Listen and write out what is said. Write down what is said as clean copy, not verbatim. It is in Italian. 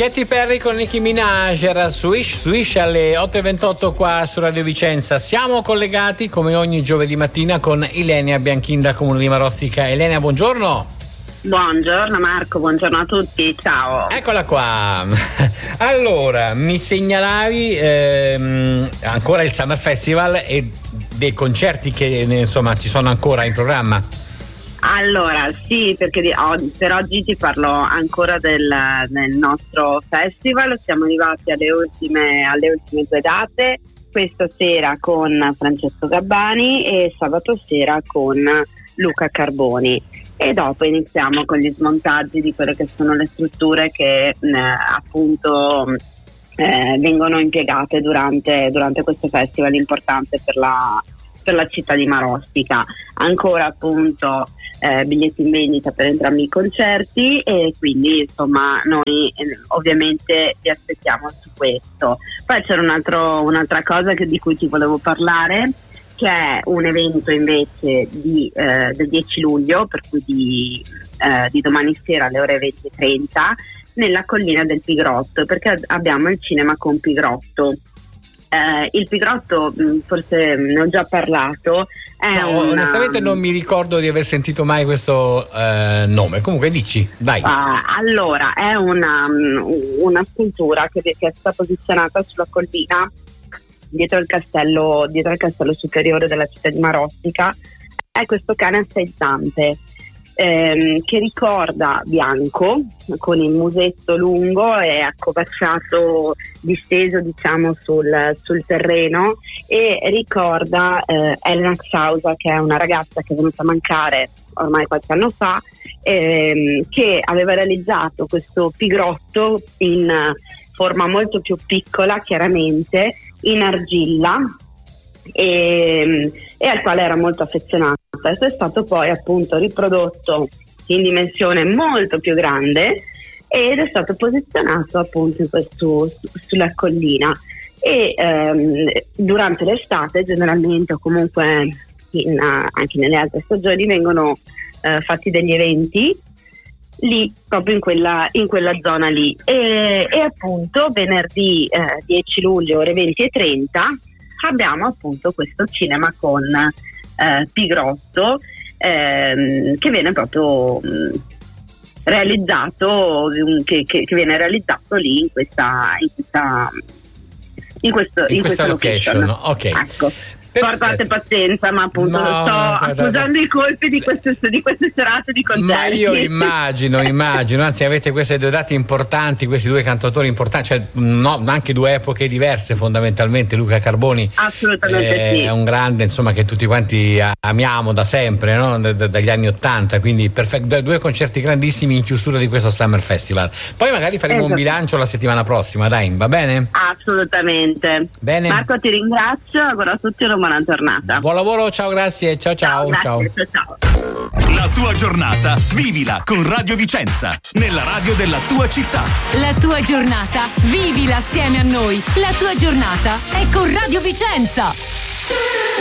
Katy Perry con Nicki Minaj era Swish alle 8:28 qua su Radio Vicenza. Siamo collegati come ogni giovedì mattina con Ilenia Bianchin, Comune di Marostica. Ilenia, buongiorno. Buongiorno Marco, buongiorno a tutti, ciao. Eccola qua. Allora, mi segnalavi ancora il Summer Festival e dei concerti che insomma ci sono ancora in programma. Allora sì, perché per oggi ti parlo ancora del nostro festival. Siamo arrivati alle ultime 2 date, questa sera con Francesco Gabbani e sabato sera con Luca Carboni, e dopo iniziamo con gli smontaggi di quelle che sono le strutture che appunto vengono impiegate durante questo festival importante per la città di Marostica. Ancora appunto biglietti in vendita per entrambi i concerti, e quindi insomma noi ovviamente vi aspettiamo su questo. Poi c'era un'altra cosa di cui ti volevo parlare, che è un evento invece del 10 luglio, per cui di domani sera alle ore 20:30 nella collina del Pigrotto, perché abbiamo il cinema con Pigrotto. Il Pigrotto, forse ne ho già parlato. Onestamente non mi ricordo di aver sentito mai questo nome. Comunque dici, dai. Allora, è una scultura che sta posizionata sulla collina dietro al castello superiore della città di Marostica. È questo cane a 6 zampe che ricorda Bianco, con il musetto lungo e accovacciato, disteso diciamo sul terreno, e ricorda Elena Xausa, che è una ragazza che è venuta a mancare ormai qualche anno fa, che aveva realizzato questo Pigrotto in forma molto più piccola, chiaramente in argilla, e al quale era molto affezionata. Questo è stato poi appunto riprodotto in dimensione molto più grande ed è stato posizionato appunto sulla collina, e durante l'estate generalmente, o comunque anche nelle altre stagioni, vengono fatti degli eventi lì, proprio in quella zona lì, e appunto venerdì 10 luglio ore 20:30 abbiamo appunto questo cinema con Pigrotto, che viene proprio realizzato, che viene realizzato lì in questa location. Ok. Ecco. Portate pazienza, ma appunto sto accusando i colpi di queste serate di concerti. Ma io immagino, anzi avete queste 2 date importanti, questi 2 cantautori importanti, cioè anche 2 epoche diverse fondamentalmente. Luca Carboni assolutamente sì, è un grande, insomma, che tutti quanti amiamo da sempre, no? Dagli anni 80, quindi perfetto, 2 concerti grandissimi in chiusura di questo Summer Festival. Poi magari faremo un bilancio la settimana prossima, dai, va bene? Assolutamente. Bene. Marco, ti ringrazio, auguro a tutti una buona giornata. Buon lavoro, ciao, grazie, ciao. Grazie, ciao. La tua giornata vivila con Radio Vicenza, nella radio della tua città. La tua giornata vivila assieme a noi. La tua giornata è con Radio Vicenza.